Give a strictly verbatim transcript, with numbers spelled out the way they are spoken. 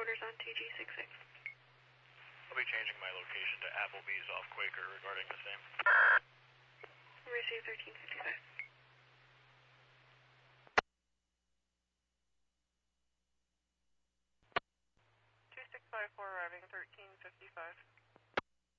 headquarters on T G sixty-six. I'll be changing my location to Applebee's off Quaker regarding the same. Receive thirteen fifty-five. two six five four arriving thirteen fifty-five.